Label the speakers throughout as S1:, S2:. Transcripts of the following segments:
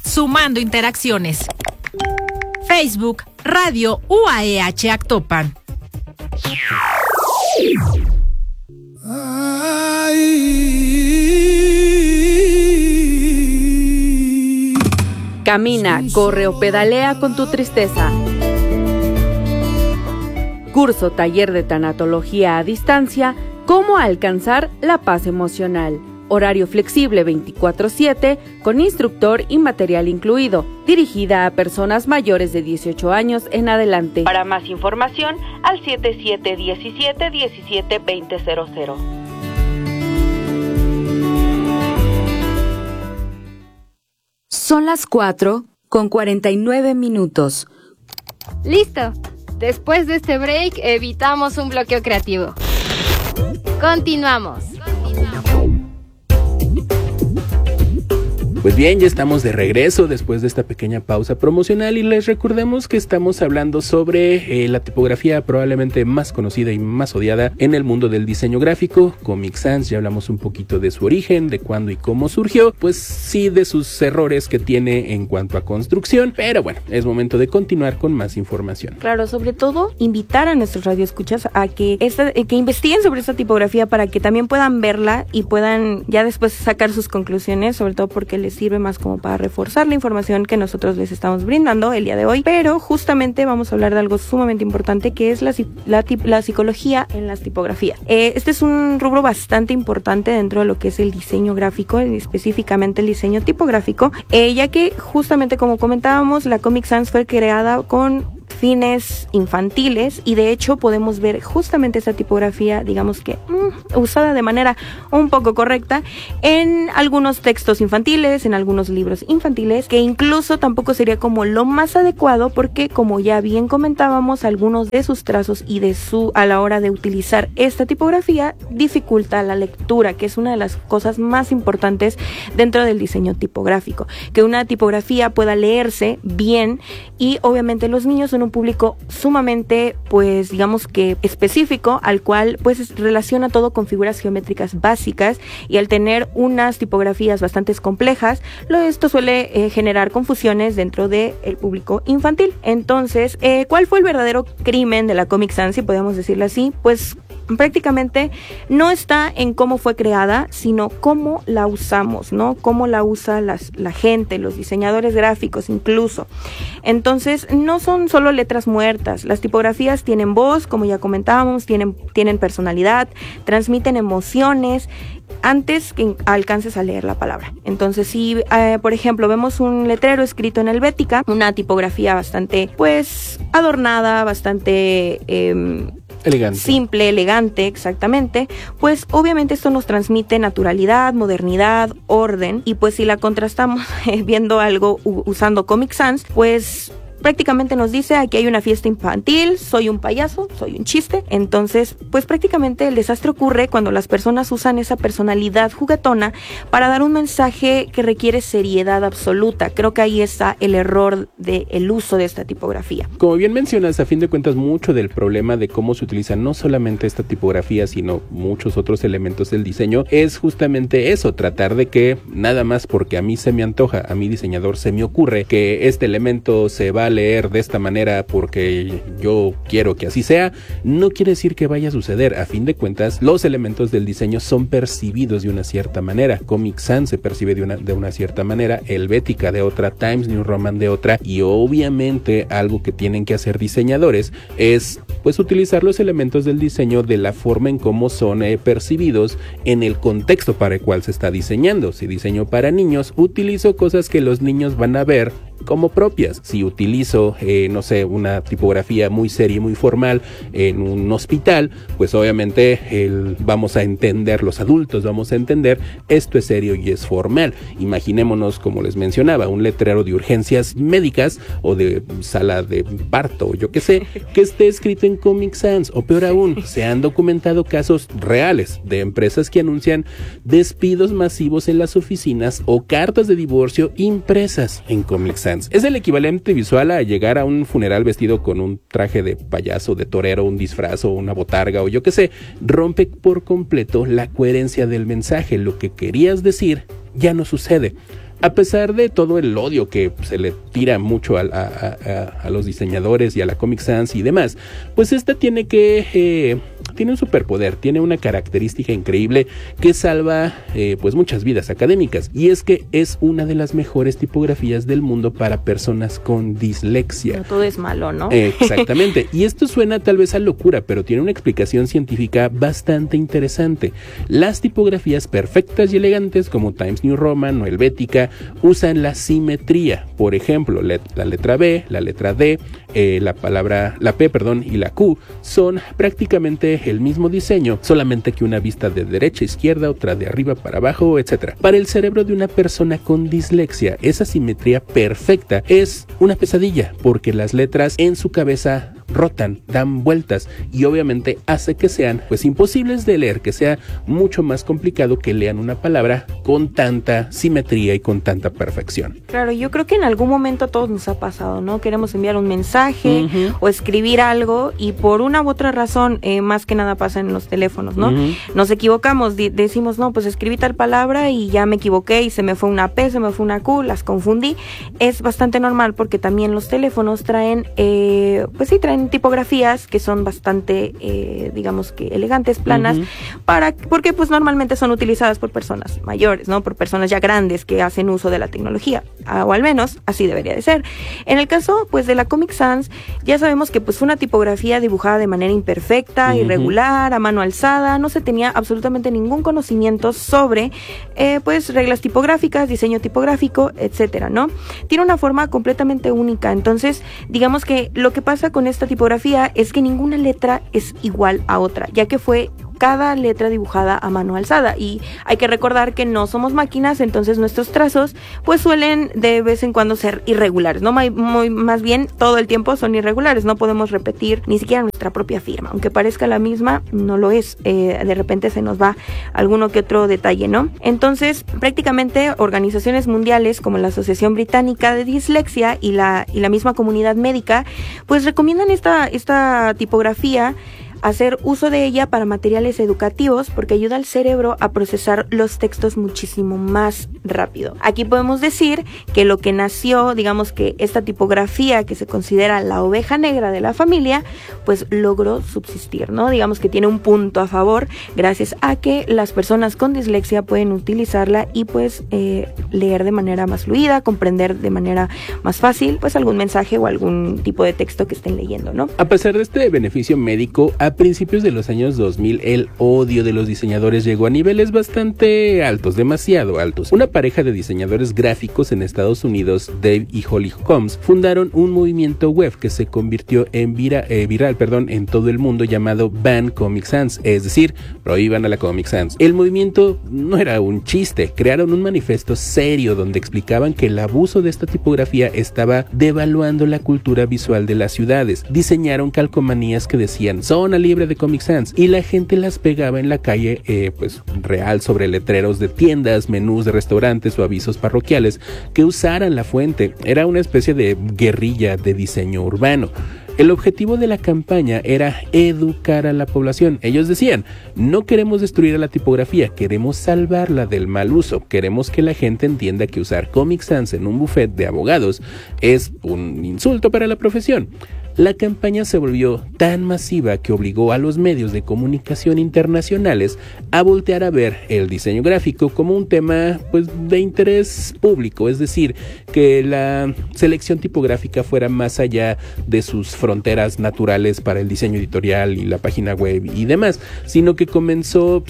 S1: sumando interacciones. Facebook, Radio UAEH Actopan.
S2: Camina, corre o pedalea con tu tristeza. Curso taller de tanatología a distancia, cómo alcanzar la paz emocional. Horario flexible 24/7, con instructor y material incluido. Dirigida a personas mayores de 18 años en adelante. Para más información, al 7717-172000. Son las 4:49.
S3: Listo. Después de este break, evitamos un bloqueo creativo. Continuamos.
S4: Pues bien, ya estamos de regreso después de esta pequeña pausa promocional y les recordamos que estamos hablando sobre la tipografía probablemente más conocida y más odiada en el mundo del diseño gráfico, Comic Sans. Ya hablamos un poquito de su origen, de cuándo y cómo surgió, pues sí de sus errores que tiene en cuanto a construcción, pero bueno, es momento de continuar con más información.
S5: Claro, sobre todo invitar a nuestros radioescuchas a que investiguen sobre esta tipografía para que también puedan verla y puedan ya después sacar sus conclusiones, sobre todo porque les sirve más como para reforzar la información que nosotros les estamos brindando el día de hoy, pero justamente vamos a hablar de algo sumamente importante que es la psicología en las tipografías. Este es un rubro bastante importante dentro de lo que es el diseño gráfico, específicamente el diseño tipográfico, ya que justamente como comentábamos, la Comic Sans fue creada con fines infantiles y de hecho podemos ver justamente esta tipografía, digamos que usada de manera un poco correcta en algunos textos infantiles, en algunos libros infantiles, que incluso tampoco sería como lo más adecuado porque, como ya bien comentábamos, algunos de sus trazos y a la hora de utilizar esta tipografía dificulta la lectura, que es una de las cosas más importantes dentro del diseño tipográfico, que una tipografía pueda leerse bien y obviamente los niños son un público sumamente, pues digamos que específico, al cual pues relaciona todo con figuras geométricas básicas, y al tener unas tipografías bastante complejas, esto suele generar confusiones dentro del público infantil. Entonces, ¿cuál fue el verdadero crimen de la Comic Sans, si podemos decirlo así? Pues prácticamente no está en cómo fue creada, sino cómo la usamos, ¿no? Cómo la usa la gente, los diseñadores gráficos incluso. Entonces, no son solo letras muertas. Las tipografías tienen voz, como ya comentábamos, tienen personalidad, transmiten emociones antes que alcances a leer la palabra. Entonces, si por ejemplo vemos un letrero escrito en helvética, una tipografía bastante pues adornada, bastante
S4: elegante.
S5: Simple, elegante, exactamente, pues obviamente esto nos transmite naturalidad, modernidad, orden, y pues si la contrastamos viendo algo usando Comic Sans, pues prácticamente nos dice: aquí hay una fiesta infantil, soy un payaso, soy un chiste. Entonces, pues prácticamente el desastre ocurre cuando las personas usan esa personalidad juguetona para dar un mensaje que requiere seriedad absoluta. Creo que ahí está el error del uso de esta tipografía.
S4: Como bien mencionas, a fin de cuentas, mucho del problema de cómo se utiliza no solamente esta tipografía, sino muchos otros elementos del diseño, es justamente eso, tratar de que nada más porque a mí se me antoja, a mi diseñador se me ocurre que este elemento se va a leer de esta manera porque yo quiero que así sea, no quiere decir que vaya a suceder. A fin de cuentas, los elementos del diseño son percibidos de una cierta manera. Comic Sans se percibe de una cierta manera, Helvética de otra, Times New Roman de otra, y obviamente algo que tienen que hacer diseñadores es pues utilizar los elementos del diseño de la forma en cómo son percibidos en el contexto para el cual se está diseñando. Si diseño para niños, utilizo cosas que los niños van a ver como propias. Si utilizo, no sé, una tipografía muy seria y muy formal en un hospital, pues obviamente vamos a entender, los adultos vamos a entender, esto es serio y es formal. Imaginémonos, como les mencionaba, un letrero de urgencias médicas o de sala de parto, o yo qué sé, que esté escrito en Comic Sans, o peor aún, se han documentado casos reales de empresas que anuncian despidos masivos en las oficinas o cartas de divorcio impresas en Comic Sans. Es el equivalente visual a llegar a un funeral vestido con un traje de payaso, de torero, un disfraz o una botarga o yo qué sé. Rompe por completo la coherencia del mensaje. Lo que querías decir ya no sucede. A pesar de todo el odio que se le tira mucho a los diseñadores y a la Comic Sans y demás, pues esta tiene un superpoder, tiene una característica increíble que salva pues muchas vidas académicas, y es que es una de las mejores tipografías del mundo para personas con dislexia.
S5: No todo es malo, ¿no?
S4: Exactamente, y esto suena tal vez a locura, pero tiene una explicación científica bastante interesante. Las tipografías perfectas y elegantes como Times New Roman o Helvética usan la simetría. Por ejemplo, la letra B, la letra D, la P, y la Q son prácticamente el mismo diseño, solamente que una vista de derecha a izquierda, otra de arriba para abajo, etc. Para el cerebro de una persona con dislexia, esa simetría perfecta es una pesadilla, porque las letras en su cabeza rotan, dan vueltas, y obviamente hace que sean pues imposibles de leer, que sea mucho más complicado que lean una palabra con tanta simetría y con tanta perfección.
S5: Claro, yo creo que en algún momento a todos nos ha pasado, ¿no? Queremos enviar un mensaje o escribir algo, y por una u otra razón, más que nada pasa en los teléfonos, ¿no? Nos equivocamos, decimos, no, pues escribí tal palabra y ya me equivoqué y se me fue una P, se me fue una Q, las confundí. Es bastante normal, porque también los teléfonos traen, traen tipografías que son bastante, digamos que elegantes, planas, porque pues normalmente son utilizadas por personas mayores, ¿no? Por personas ya grandes que hacen uso de la tecnología, o al menos así debería de ser. En el caso pues de la Comic Sans, ya sabemos que pues fue una tipografía dibujada de manera imperfecta, irregular, a mano alzada, no se tenía absolutamente ningún conocimiento sobre pues reglas tipográficas, diseño tipográfico, etcétera, ¿no? Tiene una forma completamente única. Entonces, digamos que lo que pasa con esta tipografía es que ninguna letra es igual a otra, ya que fue cada letra dibujada a mano alzada, y hay que recordar que no somos máquinas, entonces nuestros trazos pues suelen de vez en cuando ser irregulares, ¿no? Más bien todo el tiempo son irregulares, no podemos repetir ni siquiera nuestra propia firma, aunque parezca la misma, no lo es, de repente se nos va alguno que otro detalle, ¿no? Entonces prácticamente organizaciones mundiales como la Asociación Británica de Dislexia y la misma comunidad médica pues recomiendan esta tipografía, hacer uso de ella para materiales educativos, porque ayuda al cerebro a procesar los textos muchísimo más rápido. Aquí podemos decir que lo que nació, digamos que esta tipografía que se considera la oveja negra de la familia, pues logró subsistir, ¿no? Digamos que tiene un punto a favor gracias a que las personas con dislexia pueden utilizarla y pues leer de manera más fluida, comprender de manera más fácil pues algún mensaje o algún tipo de texto que estén leyendo, ¿no?
S4: A pesar de este beneficio médico, a principios de los años 2000 el odio de los diseñadores llegó a niveles bastante altos, demasiado altos. Una pareja de diseñadores gráficos en Estados Unidos, Dave y Holly Combs, fundaron un movimiento web que se convirtió en viral en todo el mundo, llamado Ban Comic Sans, es decir, prohíban a la Comic Sans. El movimiento no era un chiste, crearon un manifiesto serio donde explicaban que el abuso de esta tipografía estaba devaluando la cultura visual de las ciudades. Diseñaron calcomanías que decían zona libre de Comic Sans, y la gente las pegaba en la calle pues real sobre letreros de tiendas, menús de restaurantes o avisos parroquiales que usaran la fuente. Era una especie de guerrilla de diseño urbano. El objetivo de la campaña era educar a la población. Ellos decían, no queremos destruir a la tipografía, queremos salvarla del mal uso. Queremos que la gente entienda que usar Comic Sans en un buffet de abogados es un insulto para la profesión. La campaña se volvió tan masiva que obligó a los medios de comunicación internacionales a voltear a ver el diseño gráfico como un tema pues de interés público, es decir, que la selección tipográfica fuera más allá de sus fronteras naturales para el diseño editorial y la página web y demás, sino que comenzó,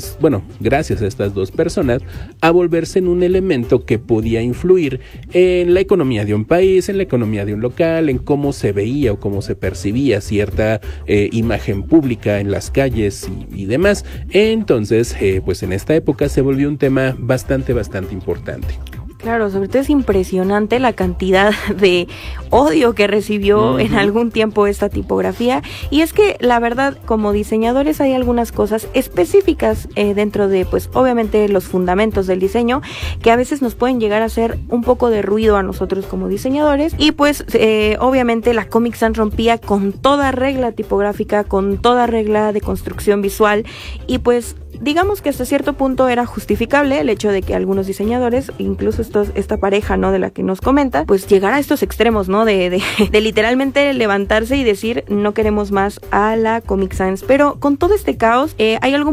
S4: gracias a estas dos personas, a volverse en un elemento que podía influir en la economía de un país, en la economía de un local, en cómo se veía o cómo se percibía cierta imagen pública en las calles y demás. Entonces, pues en esta época se volvió un tema bastante importante.
S5: Claro, sobre todo es impresionante la cantidad de odio que recibió en algún tiempo esta tipografía, y es que la verdad, como diseñadores hay algunas cosas específicas dentro de, pues obviamente los fundamentos del diseño, que a veces nos pueden llegar a hacer un poco de ruido a nosotros como diseñadores, y pues obviamente la Comic Sans rompía con toda regla tipográfica, con toda regla de construcción visual, y pues digamos que hasta cierto punto era justificable el hecho de que algunos diseñadores, incluso esta pareja, ¿no?, de la que nos comenta, pues llegara a estos extremos, ¿no?, de literalmente levantarse y decir no queremos más a la Comic Sans. Pero con todo este caos hay algo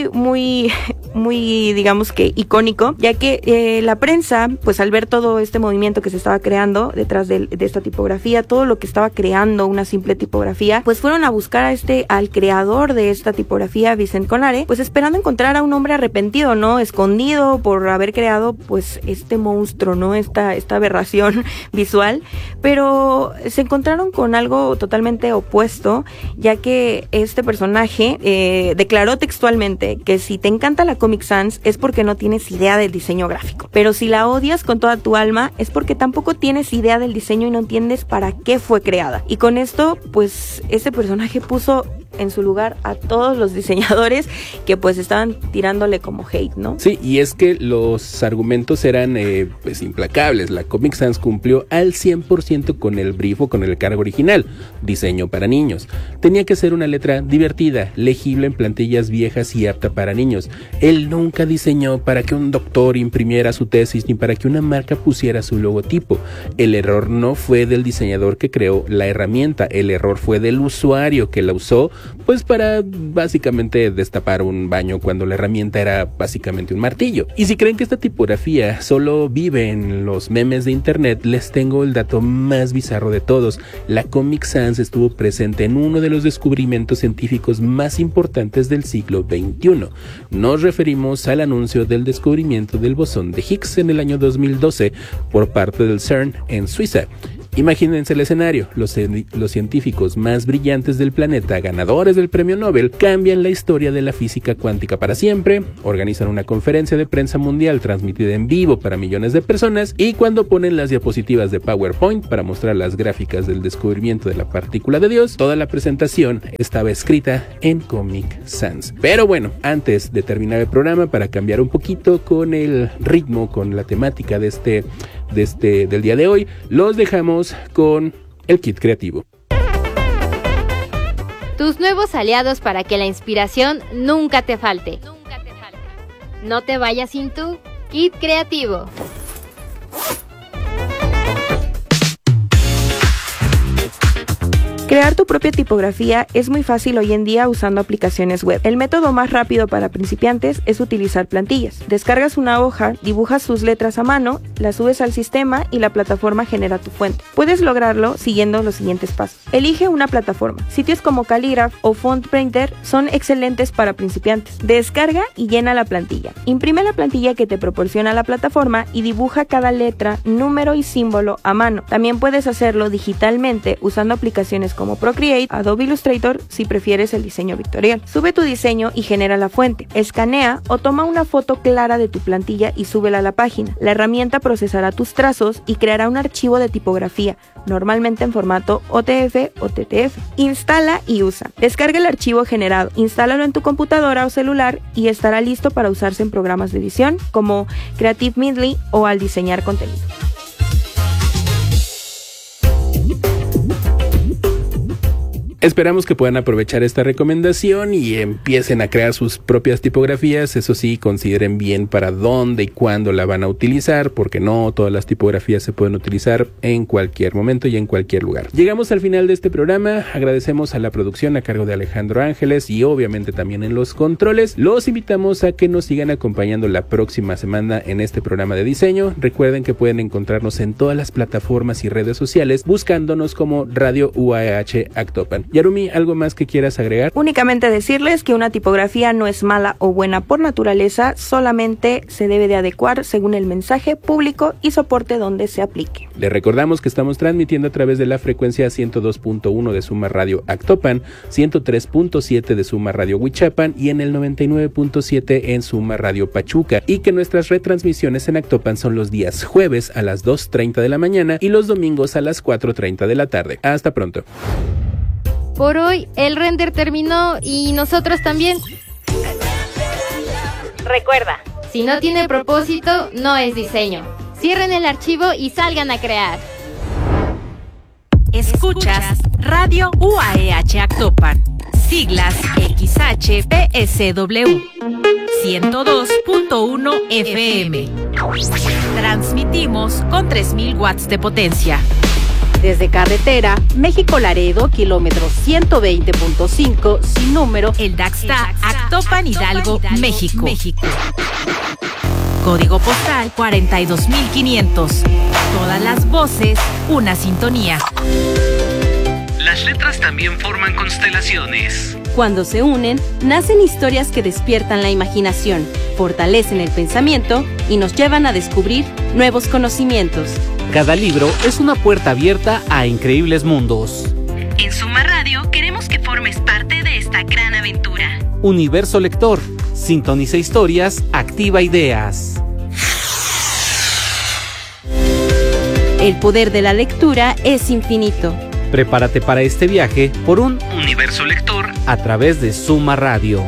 S5: muy digamos que icónico, ya que la prensa, pues al ver todo este movimiento que se estaba creando detrás de esta tipografía, todo lo que estaba creando una simple tipografía, pues fueron a buscar al creador de esta tipografía, Vincent Conare, pues esperando encontrar a un hombre arrepentido, ¿no?, escondido por haber creado pues este monstruo, ¿no?, esta aberración visual. Pero se encontraron con algo totalmente opuesto, ya que este personaje declaró textualmente que si te encanta la Comic Sans es porque no tienes idea del diseño gráfico, pero si la odias con toda tu alma es porque tampoco tienes idea del diseño y no entiendes para qué fue creada. Y con esto pues este personaje puso en su lugar a todos los diseñadores que pues estaban tirándole como hate, ¿no?
S4: Sí, y es que los argumentos eran pues implacables. La Comic Sans cumplió al 100% con el brief o con el cargo original, diseño para niños. Tenía que ser una letra divertida, legible en plantillas viejas y apta para niños. Él nunca diseñó para que un doctor imprimiera su tesis ni para que una marca pusiera su logotipo. El error no fue del diseñador que creó la herramienta, el error fue del usuario que la usó pues para básicamente destapar un baño cuando la herramienta era básicamente un martillo. Y si creen que esta tipografía solo vive en los memes de internet, les tengo el dato más bizarro de todos. La Comic Sans estuvo presente en uno de los descubrimientos científicos más importantes del siglo XXI. Nos referimos al anuncio del descubrimiento del bosón de Higgs en el año 2012 por parte del CERN en Suiza. Imagínense el escenario, los científicos más brillantes del planeta, ganadores del premio Nobel, cambian la historia de la física cuántica para siempre, organizan una conferencia de prensa mundial transmitida en vivo para millones de personas y cuando ponen las diapositivas de PowerPoint para mostrar las gráficas del descubrimiento de la partícula de Dios, toda la presentación estaba escrita en Comic Sans. Pero bueno, antes de terminar el programa, para cambiar un poquito con el ritmo, con la temática del día de hoy, los dejamos con el kit creativo.
S3: Tus nuevos aliados para que la inspiración nunca te falte. No te vayas sin tu kit creativo.
S5: Crear tu propia tipografía es muy fácil hoy en día usando aplicaciones web. El método más rápido para principiantes es utilizar plantillas. Descargas una hoja, dibujas tus letras a mano, las subes al sistema y la plataforma genera tu fuente. Puedes lograrlo siguiendo los siguientes pasos. Elige una plataforma. Sitios como Calligraph o FontPrinter son excelentes para principiantes. Descarga y llena la plantilla. Imprime la plantilla que te proporciona la plataforma y dibuja cada letra, número y símbolo a mano. También puedes hacerlo digitalmente usando aplicaciones como Procreate, Adobe Illustrator si prefieres el diseño vectorial. Sube tu diseño y genera la fuente. Escanea o toma una foto clara de tu plantilla y súbela a la página. La herramienta procesará tus trazos y creará un archivo de tipografía, normalmente en formato OTF o TTF. Instala y usa. Descarga el archivo generado, instálalo en tu computadora o celular y estará listo para usarse en programas de edición como Creative Midley o al diseñar contenido.
S4: Esperamos que puedan aprovechar esta recomendación y empiecen a crear sus propias tipografías. Eso sí, consideren bien para dónde y cuándo la van a utilizar, porque no todas las tipografías se pueden utilizar en cualquier momento y en cualquier lugar. Llegamos al final de este programa. Agradecemos a la producción a cargo de Alejandro Ángeles y obviamente también en los controles. Los invitamos a que nos sigan acompañando la próxima semana en este programa de diseño. Recuerden que pueden encontrarnos en todas las plataformas y redes sociales buscándonos como Radio UAH Actopan. Yarumi, ¿algo más que quieras agregar?
S5: Únicamente decirles que una tipografía no es mala o buena por naturaleza, solamente se debe de adecuar según el mensaje, público y soporte donde se aplique.
S4: Les recordamos que estamos transmitiendo a través de la frecuencia 102.1 de Suma Radio Actopan, 103.7 de Suma Radio Huichapan y en el 99.7 en Suma Radio Pachuca, y que nuestras retransmisiones en Actopan son los días jueves a las 2:30 de la mañana y los domingos a las 4:30 de la tarde. Hasta pronto.
S3: Por hoy el render terminó y nosotros también. Recuerda, si no tiene propósito, no es diseño. Cierren el archivo y salgan a crear.
S1: Escuchas Radio UAH Actopan, siglas XHPSW. 102.1 FM. Transmitimos con 3.000 watts de potencia.
S2: Desde carretera, México-Laredo, kilómetro 120.5, sin número,
S1: El Daxta, Actopan, Hidalgo, México. Código postal 42.500. Todas las voces, una sintonía.
S6: Las letras también forman constelaciones.
S7: Cuando se unen, nacen historias que despiertan la imaginación, fortalecen el pensamiento y nos llevan a descubrir nuevos conocimientos.
S8: Cada libro es una puerta abierta a increíbles mundos.
S1: En Suma Radio queremos que formes parte de esta gran aventura.
S8: Universo Lector. Sintoniza historias, activa ideas.
S7: El poder de la lectura es infinito.
S8: Prepárate para este viaje por un
S6: Universo Lector
S8: a través de Suma Radio.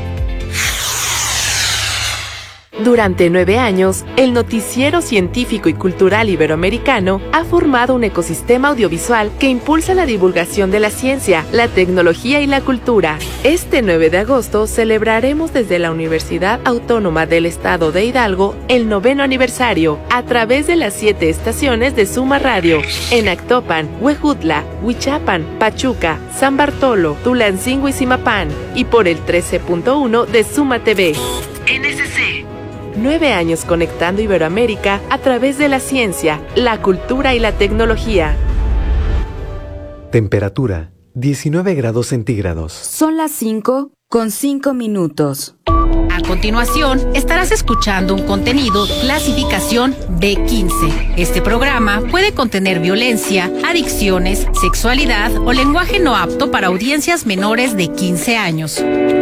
S9: Durante 9 años, el noticiero científico y cultural iberoamericano ha formado un ecosistema audiovisual que impulsa la divulgación de la ciencia, la tecnología y la cultura. Este 9 de agosto celebraremos desde la Universidad Autónoma del Estado de Hidalgo el 9º aniversario a través de las 7 estaciones de Suma Radio en Actopan, Huejutla, Huichapan, Pachuca, San Bartolo, Tulancingo y Zimapán y por el 13.1 de Suma TV.
S1: NSC.
S9: 9 años conectando Iberoamérica a través de la ciencia, la cultura y la tecnología.
S10: Temperatura, 19 grados centígrados.
S11: Son las 5:05.
S1: A continuación, estarás escuchando un contenido clasificación B15. Este programa puede contener violencia, adicciones, sexualidad o lenguaje no apto para audiencias menores de 15 años.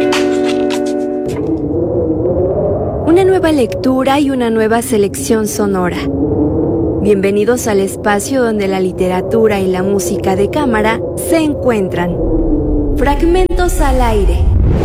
S11: Una nueva lectura y una nueva selección sonora. Bienvenidos al espacio donde la literatura y la música de cámara se encuentran. Fragmentos al aire.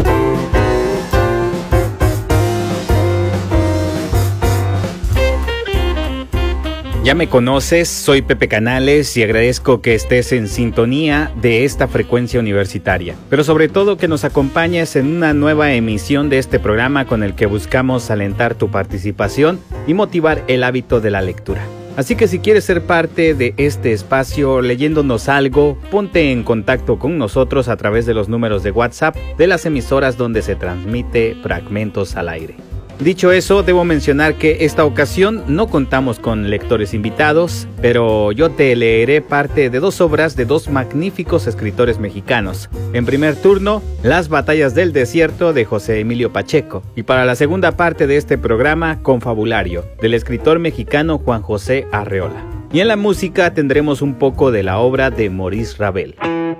S12: Ya me conoces, soy Pepe Canales y agradezco que estés en sintonía de esta frecuencia universitaria, pero sobre todo que nos acompañes en una nueva emisión de este programa con el que buscamos alentar tu participación y motivar el hábito de la lectura. Así que si quieres ser parte de este espacio leyéndonos algo, ponte en contacto con nosotros a través de los números de WhatsApp de las emisoras donde se transmite Fragmentos al Aire. Dicho eso, debo mencionar que esta ocasión no contamos con lectores invitados, pero yo te leeré parte de 2 obras de 2 magníficos escritores mexicanos. En primer turno, Las batallas del desierto de José Emilio Pacheco, y para la segunda parte de este programa, Confabulario, del escritor mexicano Juan José Arreola. Y en la música tendremos un poco de la obra de Maurice Ravel.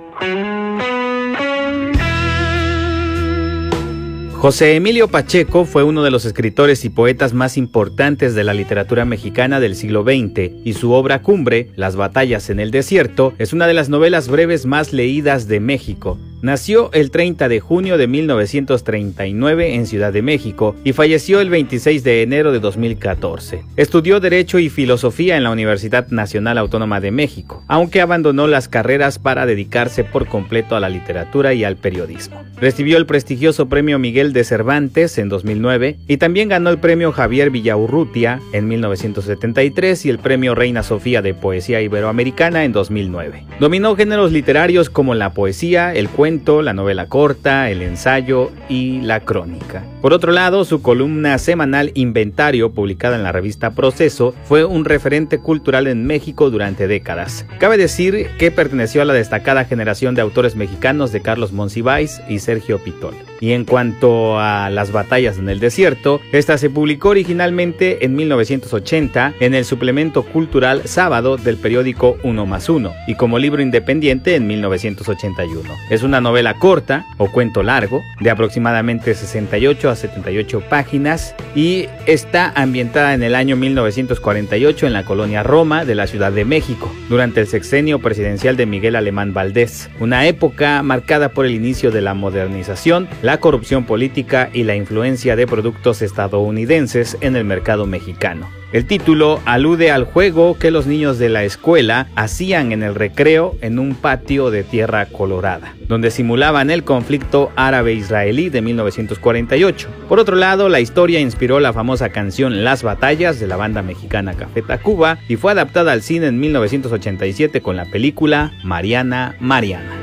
S12: José Emilio Pacheco fue uno de los escritores y poetas más importantes de la literatura mexicana del siglo XX, y su obra cumbre, Las batallas en el desierto, es una de las novelas breves más leídas de México. Nació el 30 de junio de 1939 en Ciudad de México y falleció el 26 de enero de 2014. Estudió Derecho y Filosofía en la Universidad Nacional Autónoma de México, aunque abandonó las carreras para dedicarse por completo a la literatura y al periodismo. Recibió el prestigioso Premio Miguel de Cervantes en 2009 y también ganó el Premio Javier Villaurrutia en 1973 y el Premio Reina Sofía de Poesía Iberoamericana en 2009. Dominó géneros literarios como la poesía, el cuento, la novela corta, el ensayo y la crónica. Por otro lado, su columna semanal Inventario, publicada en la revista Proceso, fue un referente cultural en México durante décadas. Cabe decir que perteneció a la destacada generación de autores mexicanos de Carlos Monsiváis y Sergio Pitol. Y en cuanto a Las batallas en el desierto, esta se publicó originalmente en 1980 en el suplemento cultural Sábado del periódico 1+1 y como libro independiente en 1981. Es una novela corta o cuento largo de aproximadamente 68 a 78 páginas y está ambientada en el año 1948 en la colonia Roma de la Ciudad de México, durante el sexenio presidencial de Miguel Alemán Valdés, una época marcada por el inicio de la modernización, la corrupción política y la influencia de productos estadounidenses en el mercado mexicano. El título alude al juego que los niños de la escuela hacían en el recreo en un patio de tierra colorada, donde simulaban el conflicto árabe-israelí de 1948. Por otro lado, la historia inspiró la famosa canción Las Batallas de la banda mexicana Café Tacuba y fue adaptada al cine en 1987 con la película Mariana, Mariana.